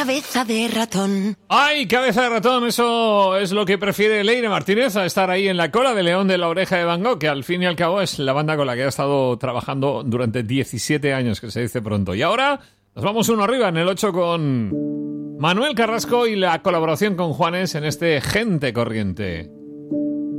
cabeza de ratón. ¡Ay, cabeza de ratón! Eso es lo que prefiere Leire Martínez, a estar ahí en la cola de León de la Oreja de Van Gogh, que al fin y al cabo es la banda con la que ha estado trabajando durante 17 años, que se dice pronto. Y ahora nos vamos uno arriba, en el 8, con Manuel Carrasco y la colaboración con Juanes en este Gente Corriente.